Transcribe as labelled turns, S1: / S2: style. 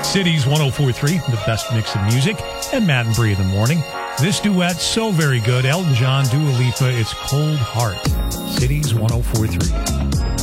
S1: Cities 104.3, the best mix of music, and Matt and Bree in the morning. This duet, so very good. Elton John, Dua Lipa, it's Cold Heart. Cities 104.3.